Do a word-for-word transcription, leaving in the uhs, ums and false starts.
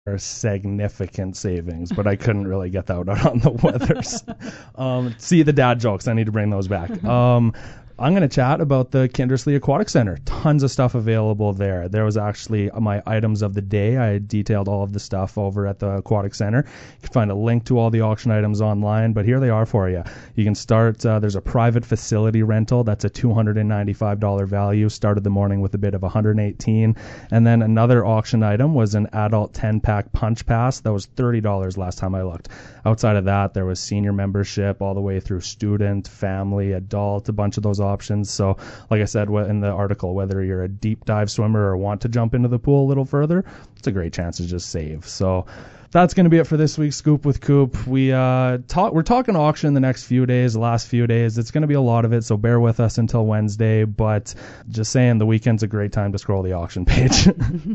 are significant savings, but I couldn't really get that out on the weathers. um, see the dad jokes. I need to bring those back. Um, I'm going to chat about the Kindersley Aquatic Center. Tons of stuff available there. There was actually my items of the day. I detailed all of the stuff over at the Aquatic Center. You can find a link to all the auction items online, but here they are for you. You can start, uh, there's a private facility rental. That's a two hundred ninety-five dollars value. Started the morning with a bid of one hundred eighteen dollars. And then another auction item was an adult ten-pack punch pass. That was thirty dollars last time I looked. Outside of that, there was senior membership all the way through student, family, adult, a bunch of those options. So like I said in the article, whether you're a deep dive swimmer or want to jump into the pool a little further, it's a great chance to just save. So that's going to be it for this week's Scoop with Coop. We, uh, talk, we're talking auction the next few days, the last few days. It's going to be a lot of it, so bear with us until Wednesday. But just saying, the weekend's a great time to scroll the auction page.